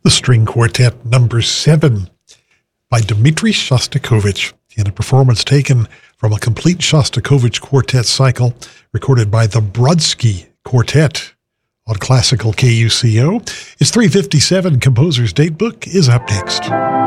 the String Quartet number 7 by Dmitri Shostakovich, in a performance taken from a complete Shostakovich quartet cycle recorded by the Brodsky Quartet on Classical KUCO. It's 3:57. Composer's Datebook is up next.